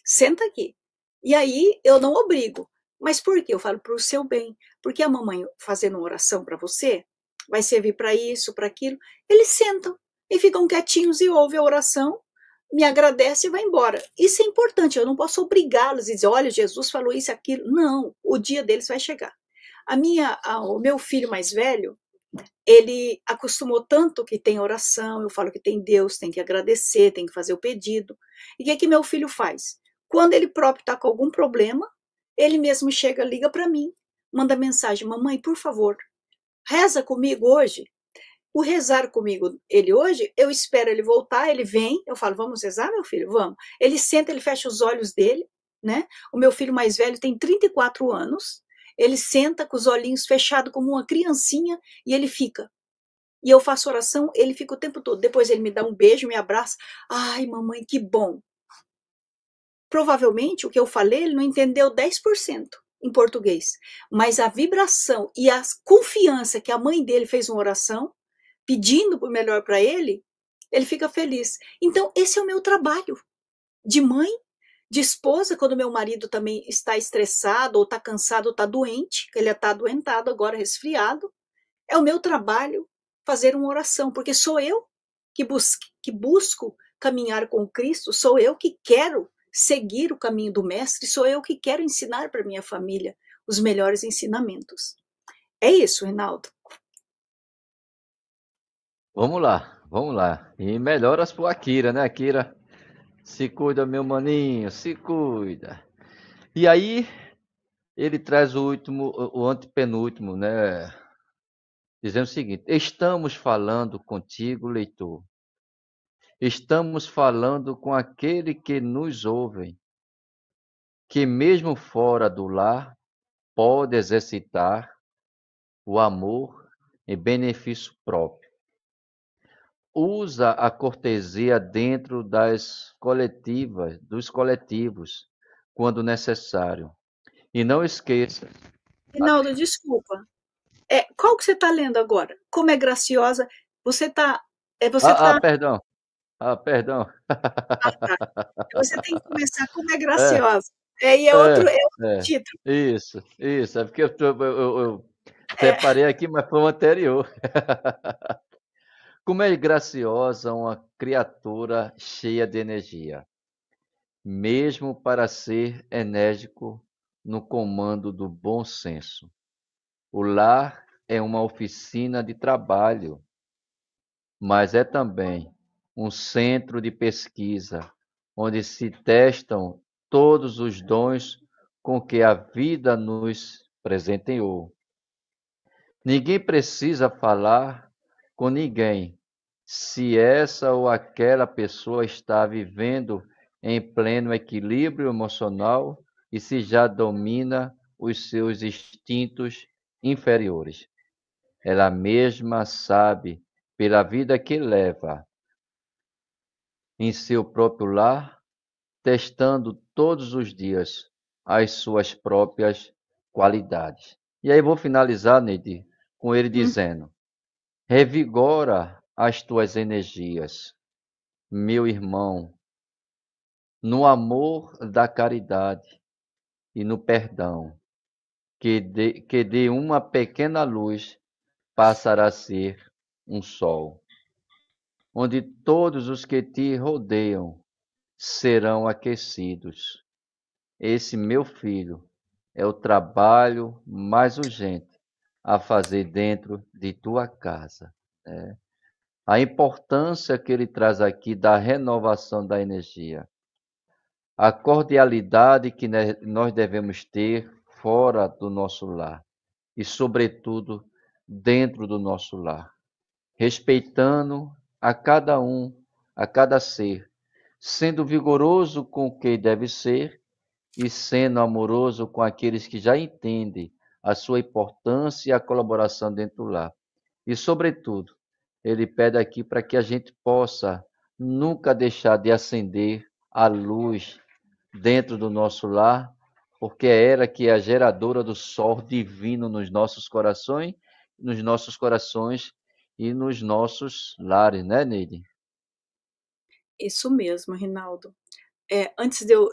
senta aqui. E aí eu não obrigo. Mas por quê? Eu falo para o seu bem. Porque a mamãe fazendo uma oração para você, vai servir para isso, para aquilo. Eles sentam e ficam quietinhos e ouvem a oração, me agradece e vai embora. Isso é importante, eu não posso obrigá-los e dizer, olha, Jesus falou isso, aquilo. Não, o dia deles vai chegar. O meu filho mais velho, ele acostumou tanto que tem oração, eu falo que tem Deus, tem que agradecer, tem que fazer o pedido. E o que é que meu filho faz? Quando ele próprio está com algum problema, ele mesmo chega, liga para mim, manda mensagem, mamãe, por favor, reza comigo hoje. O rezar comigo, ele hoje, eu espero ele voltar, ele vem, eu falo, vamos rezar, meu filho? Vamos. Ele senta, ele fecha os olhos dele, né? O meu filho mais velho tem 34 anos, ele senta com os olhinhos fechados como uma criancinha e ele fica. E eu faço oração, ele fica o tempo todo. Depois ele me dá um beijo, me abraça. Ai, mamãe, que bom. Provavelmente o que eu falei, ele não entendeu 10% em português. Mas a vibração e a confiança que a mãe dele fez uma oração, pedindo o melhor para ele, ele fica feliz. Então, esse é o meu trabalho de mãe, de esposa, quando meu marido também está estressado, ou está cansado, ou está doente, que ele está adoentado agora, resfriado. É o meu trabalho fazer uma oração, porque sou eu que busco caminhar com Cristo, sou eu que quero seguir o caminho do Mestre, sou eu que quero ensinar para minha família os melhores ensinamentos. É isso, Reinaldo. Vamos lá, vamos lá. E melhoras pro Akira, né, Akira? Se cuida, meu maninho, se cuida. E aí, ele traz o último, o antepenúltimo, né? Dizendo o seguinte: estamos falando contigo, leitor. Estamos falando com aquele que nos ouve, que mesmo fora do lar pode exercitar o amor em benefício próprio. Usa a cortesia dentro dos coletivos, quando necessário. E não esqueça. Reinaldo, desculpa. Qual que você está lendo agora? Como é graciosa. Você está. Você tá, Perdão. Perdão. tá. Você tem que começar como é É, graciosa. é, É outro é. título. Isso. É porque eu É, separei aqui, mas foi o anterior. Como é graciosa uma criatura cheia de energia, mesmo para ser enérgico no comando do bom senso. O lar é uma oficina de trabalho, mas é também um centro de pesquisa, onde se testam todos os dons com que a vida nos presenteou. Ninguém precisa falar com ninguém se essa ou aquela pessoa está vivendo em pleno equilíbrio emocional e se já domina os seus instintos inferiores. Ela mesma sabe, pela vida que leva em seu próprio lar, testando todos os dias as suas próprias qualidades. E aí vou finalizar, Neide, com ele hum, dizendo: revigora as tuas energias, meu irmão, no amor da caridade e no perdão, que de uma pequena luz passará a ser um sol, onde todos os que te rodeiam serão aquecidos. Esse, meu filho, é o trabalho mais urgente a fazer dentro de tua casa, né? A importância que ele traz aqui da renovação da energia, a cordialidade que nós devemos ter fora do nosso lar e, sobretudo, dentro do nosso lar, respeitando a cada um, a cada ser, sendo vigoroso com o que deve ser e sendo amoroso com aqueles que já entendem a sua importância e a colaboração dentro do lar. E, sobretudo, ele pede aqui para que a gente possa nunca deixar de acender a luz dentro do nosso lar, porque é ela que é a geradora do sol divino nos nossos corações e nos nossos lares, né, Neide? isso mesmo, Rinaldo. Antes de eu